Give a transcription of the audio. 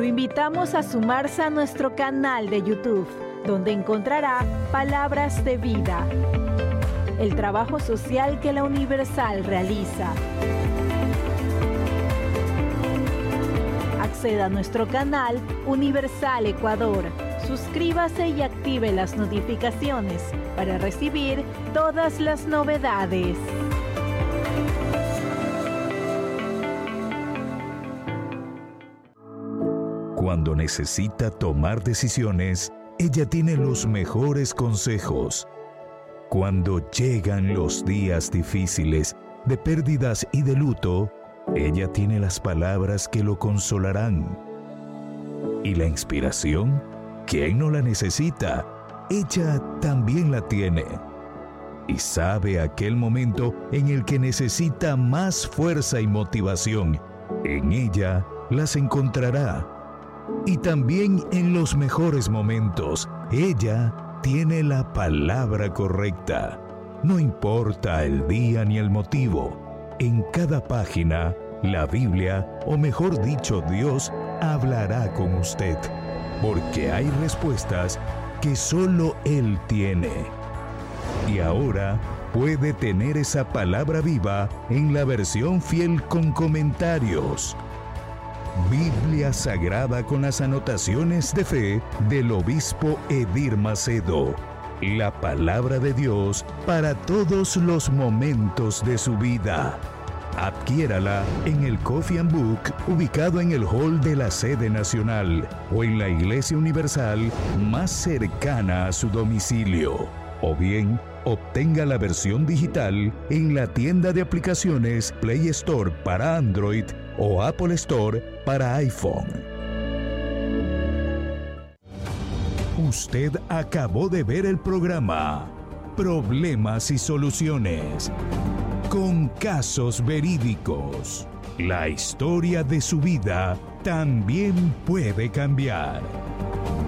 invitamos a sumarse a nuestro canal de YouTube, donde encontrará palabras de vida, el trabajo social que la Universal realiza. Acceda a nuestro canal Universal Ecuador. Suscríbase y active las notificaciones para recibir todas las novedades. Cuando necesita tomar decisiones, ella tiene los mejores consejos. Cuando llegan los días difíciles de pérdidas y de luto, ella tiene las palabras que lo consolarán. ¿Y la inspiración? ¿Quién no la necesita? Ella también la tiene. Y sabe aquel momento en el que necesita más fuerza y motivación. En ella las encontrará. Y también en los mejores momentos, ella tiene la palabra correcta. No importa el día ni el motivo. En cada página, la Biblia, o mejor dicho, Dios, hablará con usted. Porque hay respuestas que solo Él tiene. Y ahora puede tener esa palabra viva en la versión fiel con comentarios. Biblia Sagrada con las anotaciones de fe del obispo Edir Macedo. La palabra de Dios para todos los momentos de su vida. Adquiérala en el Coffee and Book ubicado en el hall de la sede nacional o en la Iglesia Universal más cercana a su domicilio. O bien, obtenga la versión digital en la tienda de aplicaciones Play Store para Android o Apple Store para iPhone. Usted acabó de ver el programa Problemas y Soluciones, con casos verídicos. La historia de su vida también puede cambiar.